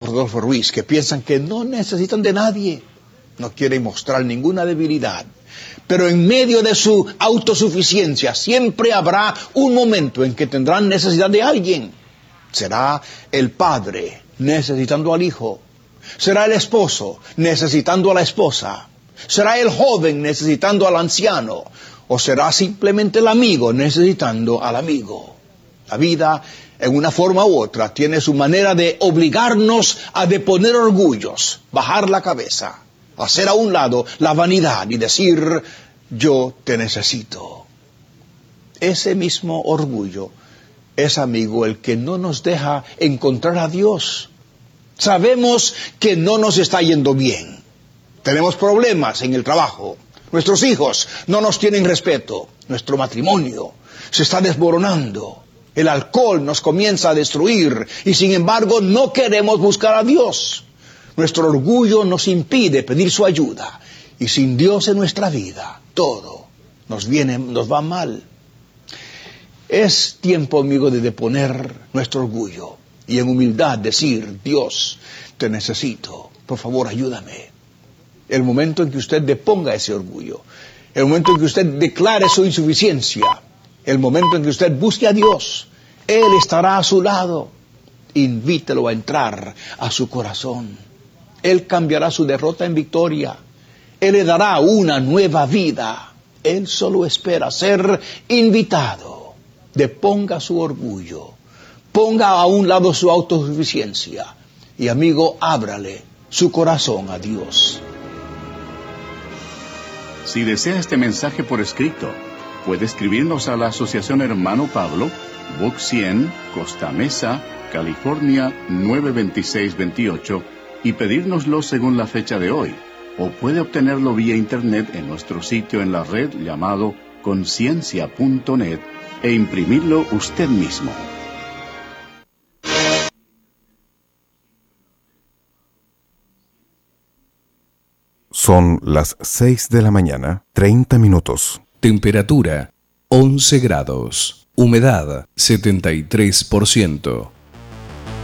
Rodolfo Ruiz, que piensan que no necesitan de nadie, no quieren mostrar ninguna debilidad. Pero en medio de su autosuficiencia siempre habrá un momento en que tendrán necesidad de alguien. Será el padre necesitando al hijo. Será el esposo necesitando a la esposa. Será el joven necesitando al anciano. O será simplemente el amigo necesitando al amigo. La vida, en una forma u otra, tiene su manera de obligarnos a deponer orgullos, bajar la cabeza, hacer a un lado la vanidad y decir, yo te necesito. Ese mismo orgullo es, amigo, el que no nos deja encontrar a Dios. Sabemos que no nos está yendo bien. Tenemos problemas en el trabajo. Nuestros hijos no nos tienen respeto. Nuestro matrimonio se está desmoronando. El alcohol nos comienza a destruir y sin embargo no queremos buscar a Dios. Nuestro orgullo nos impide pedir su ayuda y sin Dios en nuestra vida todo nos va mal. Es tiempo, amigo, de deponer nuestro orgullo y en humildad decir, Dios, te necesito, por favor ayúdame. El momento en que usted deponga ese orgullo, el momento en que usted declare su insuficiencia, el momento en que usted busque a Dios, Él estará a su lado. Invítelo a entrar a su corazón. Él cambiará su derrota en victoria. Él le dará una nueva vida. Él solo espera ser invitado. Deponga su orgullo. Ponga a un lado su autosuficiencia. Y amigo, ábrale su corazón a Dios. Si desea este mensaje por escrito, puede escribirnos a la Asociación Hermano Pablo, Box 100, Costa Mesa, California 92628 y pedírnoslo según la fecha de hoy. O puede obtenerlo vía internet en nuestro sitio en la red llamado conciencia.net e imprimirlo usted mismo. Son las 6 de la mañana, 30 minutos. Temperatura 11 grados. Humedad 73%.